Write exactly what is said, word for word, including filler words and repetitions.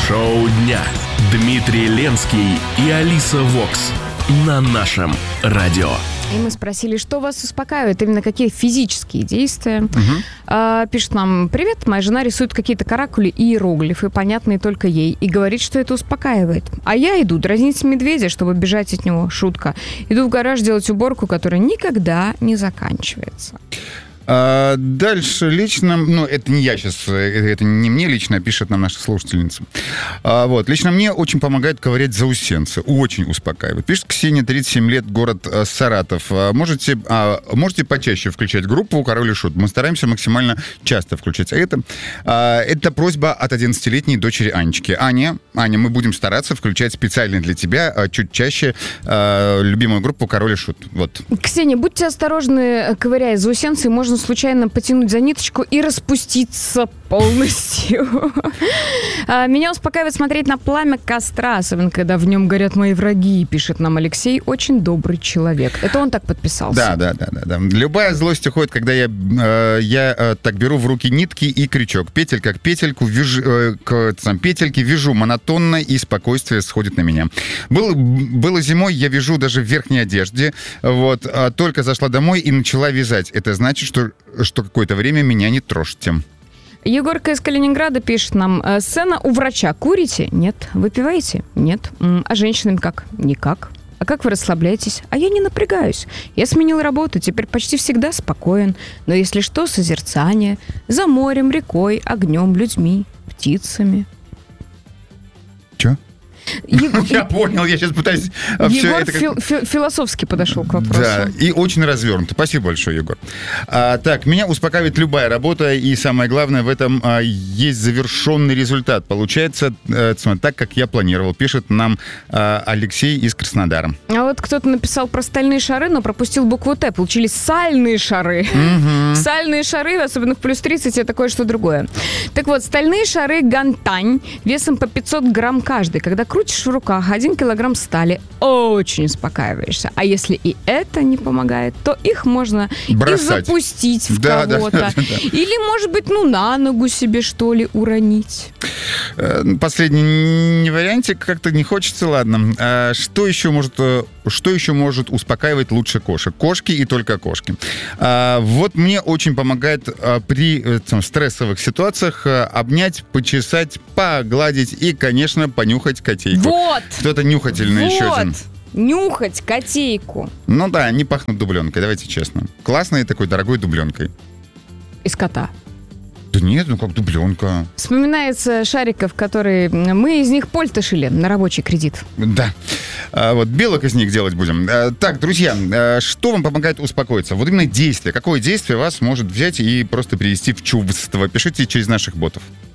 Шоу дня. Дмитрий Ленский и Алиса Вокс на нашем радио. И мы спросили, что вас успокаивает, именно какие физические действия. Угу. А, пишет нам: привет, моя жена рисует какие-то каракули и иероглифы, понятные только ей, и говорит, что это успокаивает. А я иду дразнить медведя, чтобы бежать от него. Шутка. Иду в гараж делать уборку, которая никогда не заканчивается. А дальше лично, ну, это не я сейчас, это не мне лично, пишет нам наша слушательница. А, вот, лично мне очень помогает ковырять заусенцы, очень успокаивает. Пишет Ксения, тридцать семь лет, город а, Саратов. А, можете, а, можете почаще включать группу «Король и Шут». Мы стараемся максимально часто включать. А это, а, это просьба от одиннадцатилетней дочери Анечки. Аня, Аня, мы будем стараться включать специально для тебя а, чуть чаще а, любимую группу «Король и Шут». Вот. Ксения, будьте осторожны, ковыряя заусенцы, можно случайно потянуть за ниточку и распуститься полностью. Меня успокаивает смотреть на пламя костра, особенно когда в нем горят мои враги, пишет нам Алексей. Очень добрый человек. Это он так подписался. Да, да, да, да, да. Любая злость уходит, когда я, э, я э, так беру в руки нитки и крючок. Петель как петельку, вяжу, э, к сам петельки вяжу монотонно, и спокойствие сходит на меня. Был, было зимой, я вяжу даже в верхней одежде. Вот, а только зашла домой и начала вязать. Это значит, что что какое-то время меня не трожьте. Егорка из Калининграда пишет нам: сцена у врача. Курите? Нет. Выпиваете? Нет. А женщинам как? Никак. А как вы расслабляетесь? А я не напрягаюсь. Я сменил работу, теперь почти всегда спокоен. Но если что, созерцание. За морем, рекой, огнем, людьми, птицами. Чё? Е- я понял, я сейчас пытаюсь... Егор все это как... фи- фи- философски подошел к вопросу. Да, и очень развернуто. Спасибо большое, Егор. А, так, меня успокаивает любая работа, и самое главное, в этом а, есть завершенный результат. Получается а, так, как я планировал, пишет нам а, Алексей из Краснодара. А вот кто-то написал про стальные шары, но пропустил букву Т. Получились сальные шары. Угу. Сальные шары, особенно в плюс тридцать, это кое-что другое. Так вот, стальные шары Гантань весом по пятьсот грамм каждый. Когда крутишь в руках один килограмм стали, очень успокаиваешься. А если и это не помогает, то их можно бросать. И запустить в да, кого-то. Да, да, да. Или, может быть, ну, на ногу себе, что ли, уронить. Последний не вариантик, как-то не хочется, ладно. А что еще может, что еще может успокаивать лучше кошек? Кошки и только кошки. А, вот мне очень помогает а, при там, стрессовых ситуациях а, обнять, почесать, погладить и, конечно, понюхать котейку. Вот! Кто-то нюхательный вот. еще один. Нюхать котейку. Ну да, они пахнут дубленкой, давайте честно. Классной такой дорогой дубленкой. Из кота. Да нет, ну как дубленка. Вспоминается Шариков, которые... Мы из них польто шили на рабочий кредит. Да. А, вот белок из них делать будем. А, так, друзья, а, что вам помогает успокоиться? Вот именно действие. Какое действие вас может взять и просто привести в чувство? Пишите через наших ботов.